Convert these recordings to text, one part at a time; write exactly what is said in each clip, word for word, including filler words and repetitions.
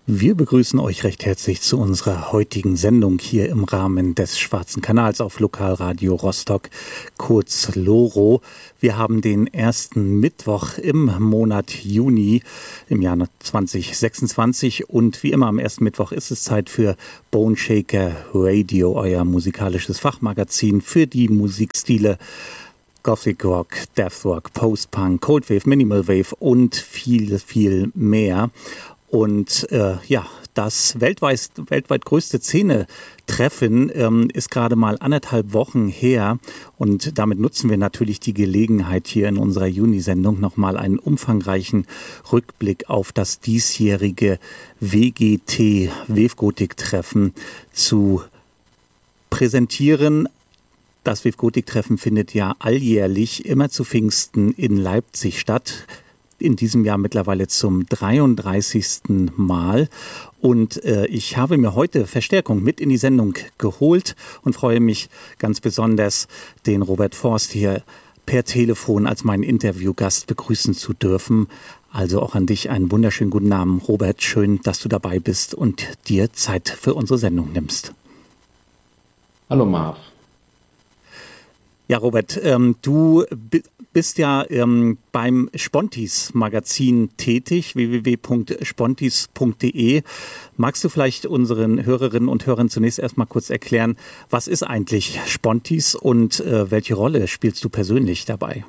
Wir begrüßen euch recht herzlich zu unserer heutigen Sendung hier im Rahmen des Schwarzen Kanals auf Lokalradio Rostock, kurz LoRo. Wir haben den ersten Mittwoch im Monat Juni im Jahr zwanzig sechsundzwanzig und wie immer am ersten Mittwoch ist es Zeit für Bone Shaker Radio, euer musikalisches Fachmagazin für die Musikstile Gothic Rock, Death Rock, Post-Punk, Cold Wave, Minimal Wave und viel, viel mehr. Und äh, ja, das weltweit, weltweit größte Szene-Treffen ähm, ist gerade mal anderthalb Wochen her. Und damit nutzen wir natürlich die Gelegenheit, hier in unserer Juni-Sendung nochmal einen umfangreichen Rückblick auf das diesjährige W G T, Wave-Gothic-Treffen zu präsentieren. Das Wave-Gothic-Treffen findet ja alljährlich immer zu Pfingsten in Leipzig statt. In diesem Jahr mittlerweile zum dreiunddreißigsten Mal. Und äh, ich habe mir heute Verstärkung mit in die Sendung geholt und freue mich ganz besonders, den Robert Forst hier per Telefon als meinen Interviewgast begrüßen zu dürfen. Also auch an dich einen wunderschönen guten Abend, Robert. Schön, dass du dabei bist und dir Zeit für unsere Sendung nimmst. Hallo Marv. Ja, Robert, ähm, du b- bist ja ähm, beim Spontis-Magazin tätig, w w w punkt spontis punkt d e. Magst du vielleicht unseren Hörerinnen und Hörern zunächst erstmal kurz erklären, was ist eigentlich Spontis und äh, welche Rolle spielst du persönlich dabei?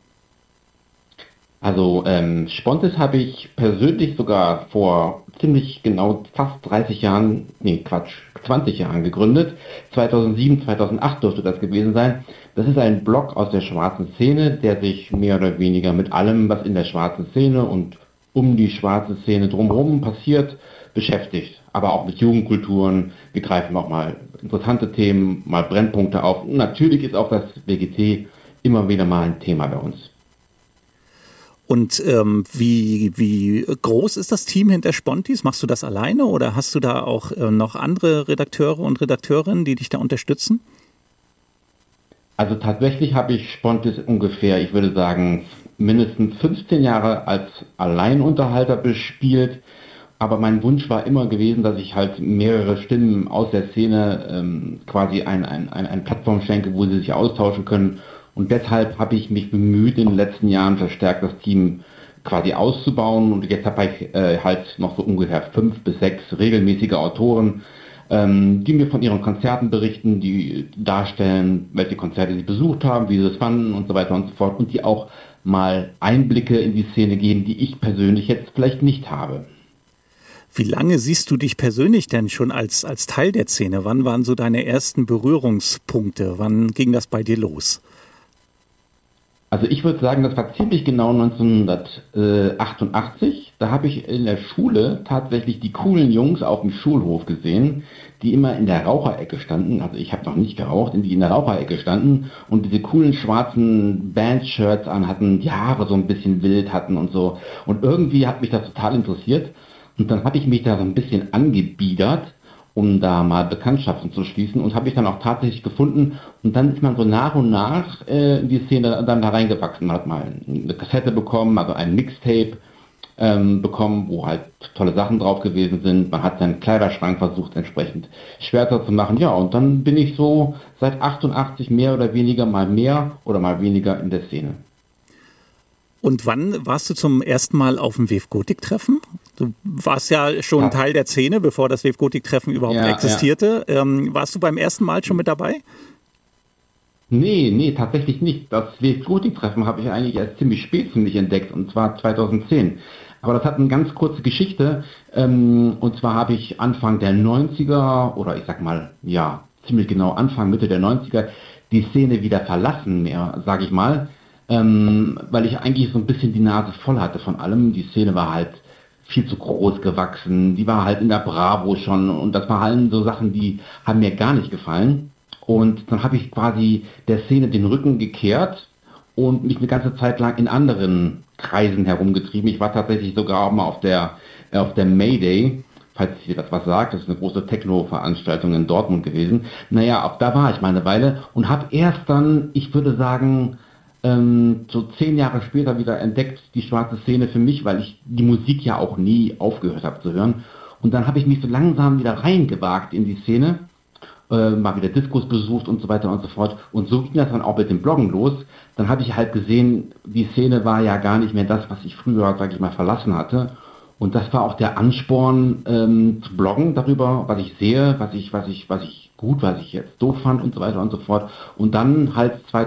Also ähm, Spontis habe ich persönlich sogar vor ziemlich genau fast dreißig Jahren, nee Quatsch, zwanzig Jahren gegründet. zweitausendsieben, zweitausendacht dürfte das gewesen sein. Das ist ein Blog aus der schwarzen Szene, der sich mehr oder weniger mit allem, was in der schwarzen Szene und um die schwarze Szene drumherum passiert, beschäftigt. Aber auch mit Jugendkulturen. Wir greifen auch mal interessante Themen, mal Brennpunkte auf. Und natürlich ist auch das W G T immer wieder mal ein Thema bei uns. Und ähm, wie, wie groß ist das Team hinter Spontis? Machst du das alleine oder hast du da auch äh, noch andere Redakteure und Redakteurinnen, die dich da unterstützen? Also tatsächlich habe ich Spontis ungefähr, ich würde sagen, mindestens fünfzehn Jahre als Alleinunterhalter bespielt. Aber mein Wunsch war immer gewesen, dass ich halt mehrere Stimmen aus der Szene ähm, quasi ein, ein, ein, ein Plattform schenke, wo sie sich austauschen können. Und deshalb habe ich mich bemüht, in den letzten Jahren verstärkt das Team quasi auszubauen. Und jetzt habe ich äh, halt noch so ungefähr fünf bis sechs regelmäßige Autoren, ähm, die mir von ihren Konzerten berichten, die darstellen, welche Konzerte sie besucht haben, wie sie es fanden und so weiter und so fort. Und die auch mal Einblicke in die Szene geben, die ich persönlich jetzt vielleicht nicht habe. Wie lange siehst du dich persönlich denn schon als, als Teil der Szene? Wann waren so deine ersten Berührungspunkte? Wann ging das bei dir los? Also ich würde sagen, das war ziemlich genau neunzehnhundertachtundachtzig. Da habe ich in der Schule tatsächlich die coolen Jungs auf dem Schulhof gesehen, die immer in der Raucherecke standen. Also ich habe noch nicht geraucht, die in der Raucherecke standen und diese coolen schwarzen Band-Shirts anhatten, die Haare so ein bisschen wild hatten und so. Und irgendwie hat mich das total interessiert. Und dann habe ich mich da so ein bisschen angebiedert, um da mal Bekanntschaften zu schließen und habe ich dann auch tatsächlich gefunden und dann ist man so nach und nach äh, in die Szene dann da reingewachsen. Man hat mal eine Kassette bekommen, also ein Mixtape ähm, bekommen, wo halt tolle Sachen drauf gewesen sind. Man hat seinen Kleiderschrank versucht entsprechend schwärzer zu machen. Ja, und dann bin ich so seit achtundachtzig mehr oder weniger mal mehr oder mal weniger in der Szene. Und wann warst du zum ersten Mal auf dem Wave-Gothic-Treffen? Du warst ja schon ja. Teil der Szene, bevor das Wave-Gothic-Treffen überhaupt ja, existierte. Ja. Ähm, warst du beim ersten Mal schon mit dabei? Nee, nee, tatsächlich nicht. Das Wave-Gothic-Treffen habe ich eigentlich erst ziemlich spät für mich entdeckt, und zwar zweitausendzehn. Aber das hat eine ganz kurze Geschichte. Ähm, und zwar habe ich Anfang der neunziger, oder ich sag mal, ja, ziemlich genau Anfang, Mitte der neunziger, die Szene wieder verlassen, mehr, sage ich mal. Ähm, weil ich eigentlich so ein bisschen die Nase voll hatte von allem. Die Szene war halt viel zu groß gewachsen, die war halt in der Bravo schon und das waren halt so Sachen, die haben mir gar nicht gefallen. Und dann habe ich quasi der Szene den Rücken gekehrt und mich eine ganze Zeit lang in anderen Kreisen herumgetrieben. Ich war tatsächlich sogar auch mal auf der, äh, auf der Mayday, falls ihr das was sagt, das ist eine große Techno-Veranstaltung in Dortmund gewesen. Naja, auch da war ich mal eine Weile und habe erst dann, ich würde sagen, ähm, so zehn Jahre später wieder entdeckt, die schwarze Szene für mich, weil ich die Musik ja auch nie aufgehört habe zu hören. Und dann habe ich mich so langsam wieder reingewagt in die Szene, äh, mal wieder Diskos besucht und so weiter und so fort. Und so ging das dann auch mit dem Bloggen los. Dann habe ich halt gesehen, die Szene war ja gar nicht mehr das, was ich früher, sag ich mal, verlassen hatte. Und das war auch der Ansporn, ähm, zu bloggen darüber, was ich sehe, was ich, was ich, was ich gut, was ich jetzt doof fand und so weiter und so fort. Und dann halt